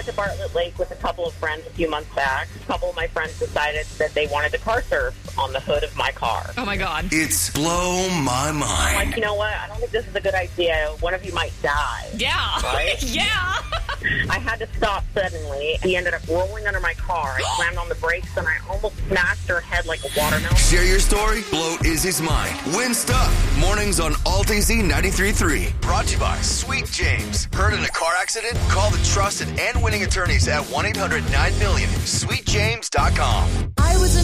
to Bartlett Lake with a couple of friends a few months back. A couple of my friends decided that they wanted to car surf on the hood of my car. Oh, my God. It's Blow My Mind. I'm like, you know what? I don't think this is a good idea. One of you might die. Yeah. Right? Yeah. I had to stop suddenly. He ended up rolling under my car. I slammed on the brakes, and I almost smashed her head like a watermelon. Share your story, blow Izzy's mind. Win stuff. Mornings on Alt AZ 93.3. Brought to you by Sweet James. Hurt in a car accident? Call the trusted and winning attorneys at 1-800-9-MILLION. SweetJames.com. I was in